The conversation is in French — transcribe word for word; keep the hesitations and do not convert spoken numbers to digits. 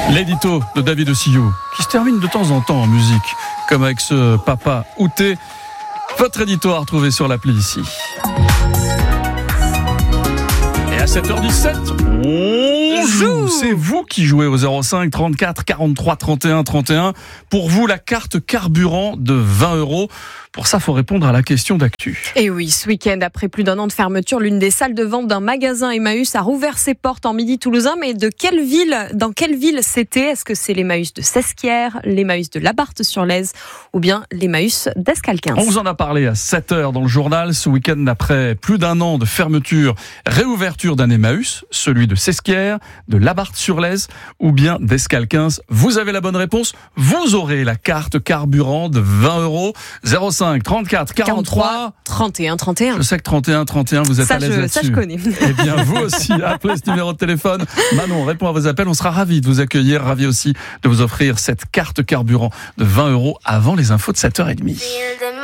L'édito de David Ossillou, qui se termine de temps en temps en musique, comme avec ce Papa Outé. Votre édito à retrouver sur l'appli ici. Et à sept heures dix-sept, on joue. C'est vous qui jouez au zéro cinq trente-quatre quarante-trois trente et un trente et un. Pour vous, la carte carburant de vingt euros. Pour ça, il faut répondre à la question d'actu. Et oui, ce week-end, après plus d'un an de fermeture, l'une des salles de vente d'un magasin Emmaüs a rouvert ses portes en Midi toulousain. Mais de quelle ville, dans quelle ville c'était ? Est-ce que c'est l'Emmaüs de Sesquières, l'Emmaüs de Labarthe-sur-Lèze ou bien l'Emmaüs d'Escalquens ? On vous en a parlé à sept heures dans le journal. Ce week-end, après plus d'un an de fermeture, réouverture d'un Emmaüs, celui de Sesquières, de Labarthe-sur-Lèze ou bien d'Escalquens. Vous avez la bonne réponse. Vous aurez la carte carburant de vingt euros. zéro cinq trente-quatre quarante-trois trente et un trente et un. Je sais que trente et un trente et un, vous êtes ça, à l'aise je, là-dessus. Ça, je connais. Eh bien, vous aussi, appelez ce numéro de téléphone. Manon répond à vos appels. On sera ravis de vous accueillir, ravis aussi de vous offrir cette carte carburant de vingt euros avant les infos de sept heures trente.